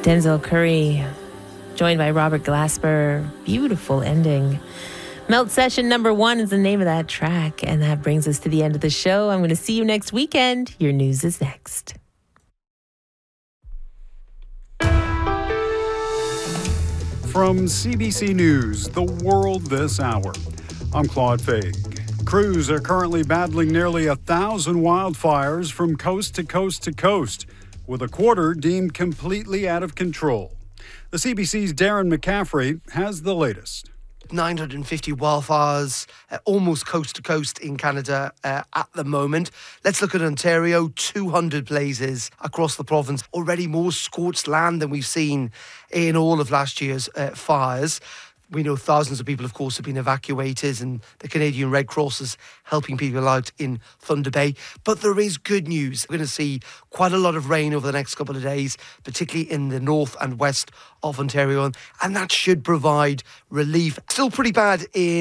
Denzel Curry, joined by Robert Glasper. Beautiful ending. Melt Session number 1 is the name of that track. And that brings us to the end of the show. I'm going to see you next weekend. Your news is next. From CBC News, The World This Hour, I'm Claude Faig. Crews are currently battling nearly 1,000 wildfires from coast to coast to coast, with a quarter deemed completely out of control. The CBC's Darren McCaffrey has the latest. 950 wildfires almost coast to coast in Canada at the moment. Let's look at Ontario. 200 blazes across the province. Already more scorched land than we've seen in all of last year's fires. We know thousands of people, of course, have been evacuated, and the Canadian Red Cross is helping people out in Thunder Bay. But there is good news. We're going to see quite a lot of rain over the next couple of days, particularly in the north and west of Ontario, and that should provide relief. Still pretty bad in